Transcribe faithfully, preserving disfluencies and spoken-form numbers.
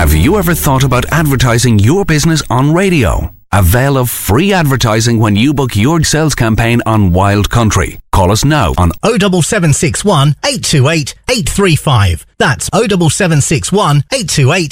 Have you ever thought about advertising your business on radio? Avail of free advertising when you book your sales campaign on Wild Country. Call us now on oh seven seven six one, eight two eight, eight three five. That's oh seven seven six one, eight two eight,